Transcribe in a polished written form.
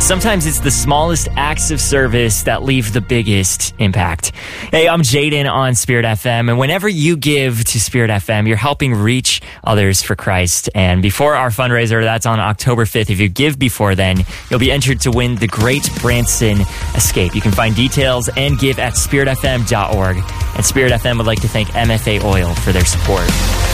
Sometimes it's the smallest acts of service that leave the biggest impact. Hey, I'm Jaden on Spirit FM, and whenever you give to Spirit FM, you're helping reach others for Christ. And before our fundraiser, that's on October 5th, if you give before then, you'll be entered to win the Great Branson Escape. You can find details and give at spiritfm.org. And Spirit FM would like to thank MFA Oil for their support.